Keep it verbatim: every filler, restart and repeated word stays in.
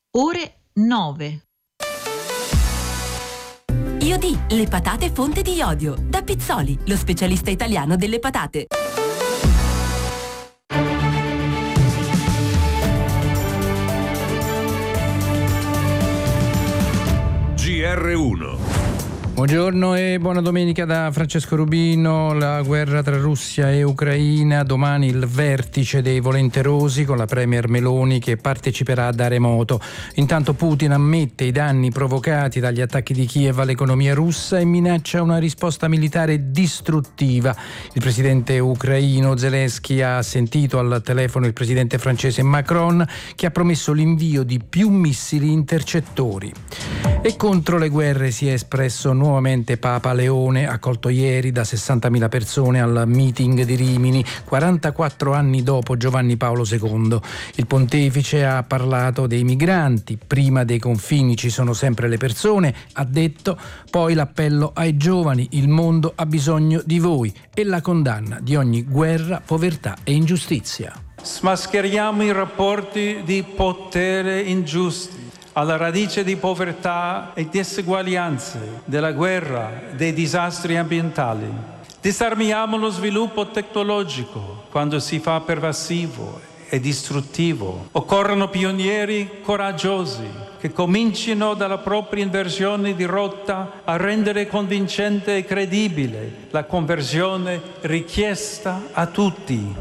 ore nove. Iodi, le patate fonte di iodio. Da Pizzoli, lo specialista italiano delle patate. G R uno. Buongiorno e buona domenica da Francesco Rubino. La guerra tra Russia e Ucraina, domani il vertice dei volenterosi con la premier Meloni che parteciperà da remoto. Intanto Putin ammette i danni provocati dagli attacchi di Kiev all'economia russa e minaccia una risposta militare distruttiva. Il presidente ucraino Zelensky ha sentito al telefono il presidente francese Macron, che ha promesso l'invio di più missili intercettori. E contro le guerre si è espresso nuovamente Papa Leone, accolto ieri da sessantamila persone al meeting di Rimini, quarantaquattro anni dopo Giovanni Paolo secondo. Il pontefice ha parlato dei migranti, prima dei confini ci sono sempre le persone, ha detto, poi l'appello ai giovani, il mondo ha bisogno di voi, e la condanna di ogni guerra, povertà e ingiustizia. Smascheriamo i rapporti di potere ingiusti, alla radice di povertà e diseguaglianze, della guerra, dei disastri ambientali. Disarmiamo lo sviluppo tecnologico quando si fa pervasivo e distruttivo. Occorrono pionieri coraggiosi che comincino dalla propria inversione di rotta a rendere convincente e credibile la conversione richiesta a tutti.